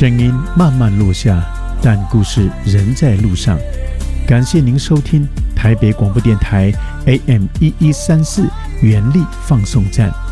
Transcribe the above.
声音慢慢落下，但故事仍在路上。感谢您收听台北广播电台 AM1134 原力放送站。